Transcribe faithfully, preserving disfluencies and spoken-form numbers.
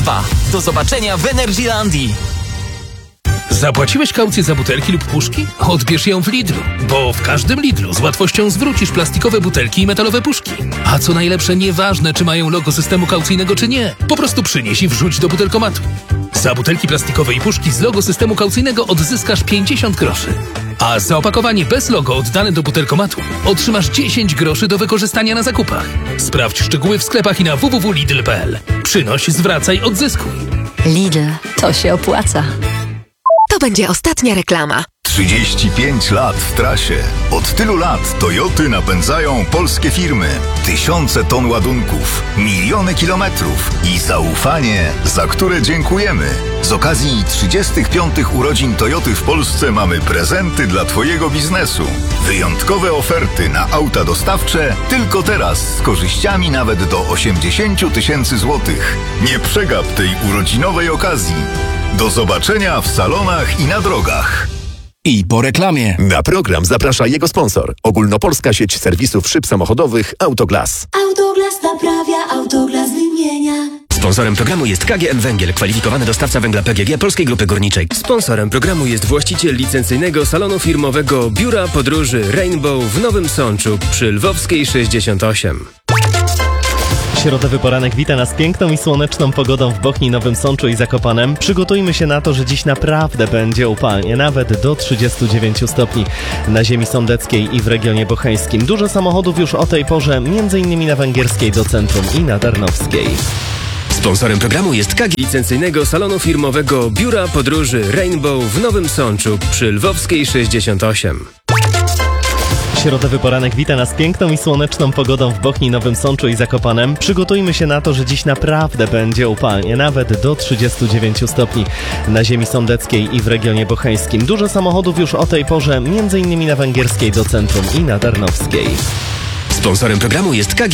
Do zobaczenia w Energylandii. Zapłaciłeś kaucję za butelki lub puszki? Odbierz ją w Lidlu, bo w każdym Lidlu z łatwością zwrócisz plastikowe butelki i metalowe puszki. A co najlepsze, nieważne czy mają logo systemu kaucyjnego czy nie, po prostu przynieś i wrzuć do butelkomatu. Za butelki plastikowe i puszki z logo systemu kaucyjnego odzyskasz pięćdziesiąt groszy. A za opakowanie bez logo oddane do butelkomatu otrzymasz dziesięć groszy do wykorzystania na zakupach. Sprawdź szczegóły w sklepach i na w w w kropka lidl kropka p l. Przynoś, zwracaj, odzyskuj. Lidl, to się opłaca. To będzie ostatnia reklama. trzydzieści pięć lat w trasie. Od tylu lat Toyoty napędzają polskie firmy. Tysiące ton ładunków, miliony kilometrów i zaufanie, za które dziękujemy. Z okazji trzydziestych piątych urodzin Toyoty w Polsce mamy prezenty dla Twojego biznesu. Wyjątkowe oferty na auta dostawcze tylko teraz z korzyściami nawet do osiemdziesiąt tysięcy złotych. Nie przegap tej urodzinowej okazji. Do zobaczenia w salonach i na drogach. I po reklamie. Na program zaprasza jego sponsor. Ogólnopolska sieć serwisów szyb samochodowych Autoglas. Autoglas naprawia, Autoglas wymienia. Sponsorem programu jest K G M Węgiel, kwalifikowany dostawca węgla P G G Polskiej Grupy Górniczej. Sponsorem programu jest właściciel licencyjnego salonu firmowego Biura Podróży Rainbow w Nowym Sączu przy Lwowskiej sześćdziesiąt osiem. Środowy poranek wita nas piękną i słoneczną pogodą w Bochni, Nowym Sączu i Zakopanem. Przygotujmy się na to, że dziś naprawdę będzie upalnie, nawet do trzydziestu dziewięciu stopni na ziemi sądeckiej i w regionie bocheńskim. Dużo samochodów już o tej porze, między innymi na Węgierskiej do centrum i na Tarnowskiej. Sponsorem programu jest K G licencyjnego salonu firmowego Biura Podróży Rainbow w Nowym Sączu przy Lwowskiej sześćdziesiąt osiem. Środowy poranek wita nas piękną i słoneczną pogodą w Bochni, Nowym Sączu i Zakopanem. Przygotujmy się na to, że dziś naprawdę będzie upalnie, nawet do trzydziestu dziewięciu stopni na ziemi sądeckiej i w regionie bocheńskim. Dużo samochodów już o tej porze, między innymi na Węgierskiej do centrum i na Tarnowskiej. Sponsorem programu jest K G